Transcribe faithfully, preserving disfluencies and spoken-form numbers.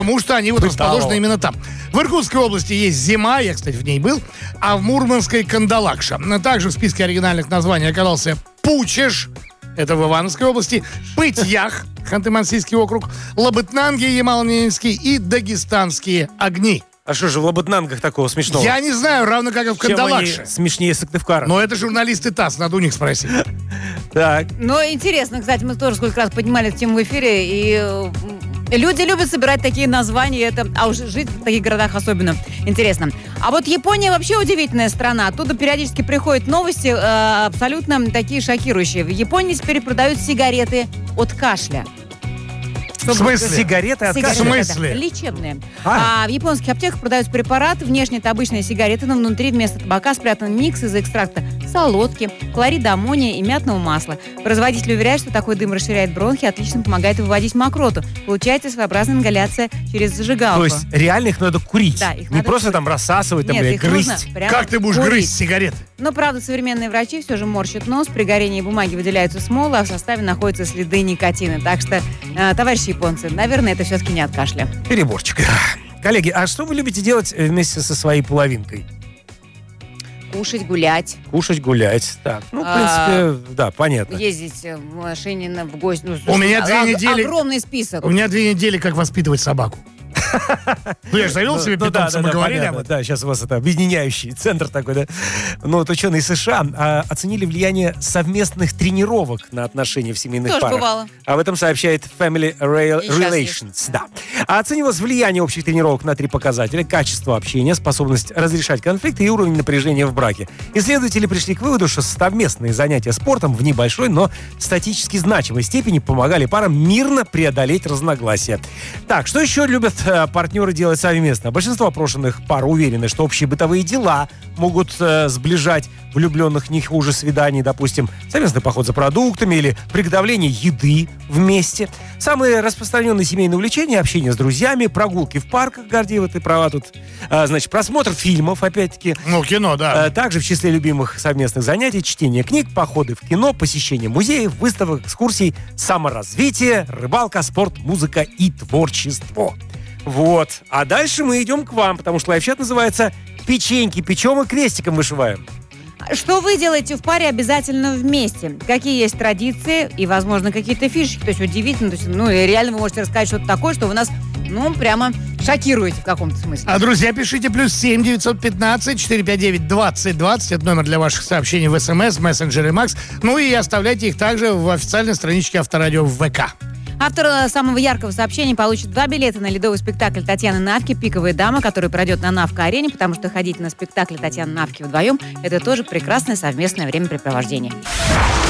Потому что они вот расположены именно там. В Иркутской области есть Зима, я, кстати, в ней был, а в Мурманской Кандалакша. Также в списке оригинальных названий оказался Пучеж, это в Ивановской области, Пыть-Ях, Ханты-Мансийский округ, Лабытнанги, Ямало-Ненецкий и Дагестанские огни. А что же в Лабытнангах такого смешного? Я не знаю, равно как и в Кандалакше. Чем они смешнее Сыктывкара? Но это журналисты ТАСС, надо у них спросить. Так. Ну, интересно, кстати, мы тоже сколько раз поднимали эту тему в эфире, и люди любят собирать такие названия, это, а уж жить в таких городах особенно интересно. А вот Япония вообще удивительная страна. Оттуда периодически приходят новости э, абсолютно такие шокирующие. В Японии теперь продают сигареты от кашля. В смысле? Сигареты от Сигареты, кашля? В смысле? да, лечебные. А. А в японских аптеках продаются препараты. Внешне это обычные сигареты, но внутри вместо табака спрятан микс из экстракта солодки, хлорида аммония и мятного масла. Производитель уверяет, что такой дым расширяет бронхи, отлично помогает выводить мокроту. Получается своеобразная ингаляция через зажигалку. То есть реально их надо курить? Да, их Не надо просто курить. там рассасывать там, Нет, или их нужно грызть? прямо Как ты будешь курить. грызть сигареты? Но, правда, современные врачи все же морщат нос. При горении бумаги выделяются смолы, а в составе находятся следы никотина. Так что, э, товарищи японцы, наверное, это все-таки не от кашля. Переборчик. Коллеги, а что вы любите делать вместе со своей половинкой? Кушать, гулять, Кушать, гулять. Так, ну, в А, принципе, да, понятно. ездить в машине на- в гости. Ну, У слушай, меня две ог- недели- Огромный список. У меня две недели, как воспитывать собаку. Ну, я же завел себе Ну, да, питомца, да, мы да, говорили об понятно, этом. да, сейчас у вас это объединяющий центр такой, да. Ну, вот ученые США а, оценили влияние совместных тренировок на отношения в семейных Тоже парах. бывало. Об этом сообщает Family Re- И щас Relations. Да. А оценивалось влияние общих тренировок на три показателя: качество общения, способность разрешать конфликты и уровень напряжения в браке. Исследователи пришли к выводу, что совместные занятия спортом в небольшой, но статистически значимой степени помогали парам мирно преодолеть разногласия. Так, что еще любят э, партнеры делать совместно? Большинство опрошенных пар уверены, что общие бытовые дела могут э, сближать влюбленных не хуже свиданий, допустим, совместный поход за продуктами или приготовление еды вместе. Самые распространенные семейные увлечения — общение с друзьями, прогулки в парках, Гордеева, ты права тут, а, значит, просмотр фильмов, опять-таки. Ну, кино, да. А, также в числе любимых совместных занятий чтение книг, походы в кино, посещение музеев, выставок, экскурсий, саморазвитие, рыбалка, спорт, музыка и творчество. Вот. А дальше мы идем к вам, потому что лайфчат называется «Печеньки печем и крестиком вышиваем». Что вы делаете в паре обязательно вместе? Какие есть традиции и, возможно, какие-то фишки? То есть удивительно, то есть, ну, и реально вы можете рассказать что-то такое, что вы нас, ну, прямо шокируете в каком-то смысле. А, друзья, пишите плюс семь девятьсот пятнадцать четыреста пятьдесят девять двадцать двадцать. Это номер для ваших сообщений в СМС, мессенджеры Макс. Ну и оставляйте их также в официальной страничке Авторадио в ВК. Автор самого яркого сообщения получит два билета на ледовый спектакль Татьяны Навки «Пиковая дама», который пройдет на Навка-арене, потому что ходить на спектакль Татьяны Навки вдвоем – это тоже прекрасное совместное времяпрепровождение.